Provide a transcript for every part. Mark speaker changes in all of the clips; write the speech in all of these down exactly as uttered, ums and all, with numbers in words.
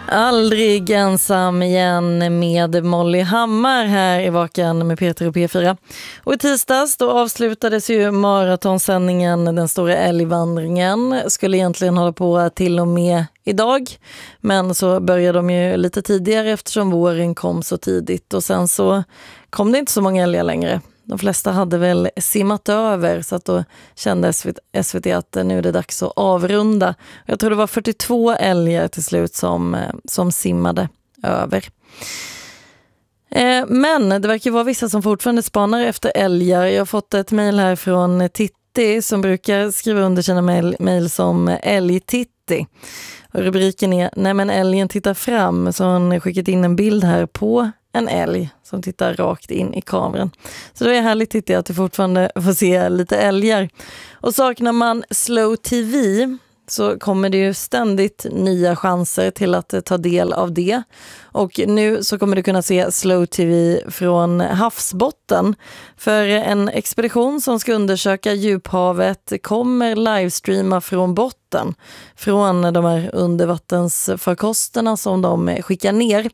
Speaker 1: Aldrig ensam igen med Molly Hammar här i Vakan med Peter och P fyra. Och i tisdags då avslutades ju maratonsändningen Den stora älgvandringen. Skulle egentligen hålla på till och med idag. Men så började de ju lite tidigare eftersom våren kom så tidigt. Och sen så kom det inte så många älgar längre. De flesta hade väl simmat över, så att då kände S V T att nu är det dags att avrunda. Jag tror det var fyrtiotvå älgar till slut som, som simmade över. Men det verkar vara vissa som fortfarande spanar efter älgar. Jag har fått ett mejl här från Titti som brukar skriva under sina mejl som älg-Titti. Och rubriken är "Nej men älgen tittar fram", så har han skickat in en bild här på en älg som tittar rakt in i kameran. Så det är härligt Titti att du fortfarande får se lite älgar. Och saknar man Slow T V så kommer det ju ständigt nya chanser till att ta del av det. Och nu så kommer du kunna se Slow T V från havsbotten. För en expedition som ska undersöka djuphavet kommer livestreama från botten. Från de här undervattensfarkosterna som de skickar ner.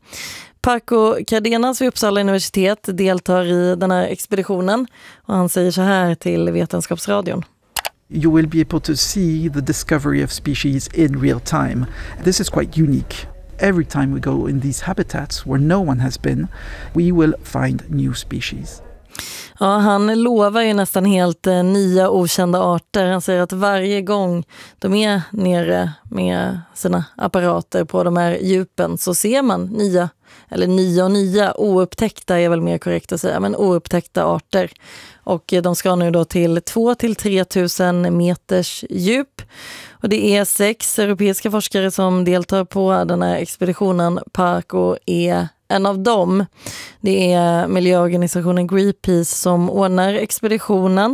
Speaker 1: Paco Cardenas vid Uppsala universitet deltar i den här expeditionen. Och han säger så här till Vetenskapsradion.
Speaker 2: You will be able to see the discovery of species in real time. This is quite unique. Every time we go in these habitats where no one has been, we will find new species.
Speaker 1: Ja, han lovar ju nästan helt eh, nya okända arter. Han säger att varje gång de är nere med sina apparater på de här djupen så ser man nya, eller nya och nya, oupptäckta är väl mer korrekt att säga, men oupptäckta arter. Och de ska nu då till två till tre tusen meters djup. Och det är sex europeiska forskare som deltar på den här expeditionen. Paco är en av dem. Det är miljöorganisationen Greenpeace som ordnar expeditionen.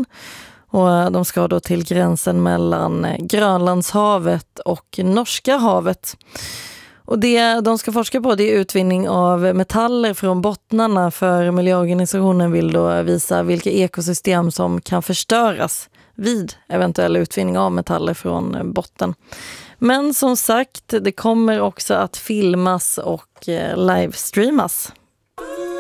Speaker 1: Och de ska då till gränsen mellan Grönlandshavet och Norska havet. Och det de ska forska på det är utvinning av metaller från bottnarna, för miljöorganisationen vill då visa vilka ekosystem som kan förstöras vid eventuell utvinning av metaller från botten. Men som sagt, det kommer också att filmas och livestreamas.